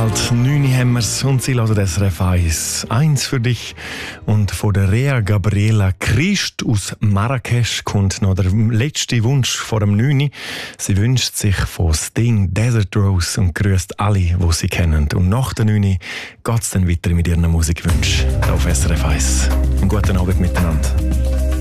bald 9 haben wir's und sie laden SRF 1. Eins für dich. Und von der Rea Gabriela Christ aus Marrakesch kommt noch der letzte Wunsch vor dem 9. Sie wünscht sich von Sting Desert Rose und grüßt alle, die sie kennen. Und nach der 9 geht's dann weiter mit ihren Musikwünschen auf SRF 1. Einen guten Abend miteinander.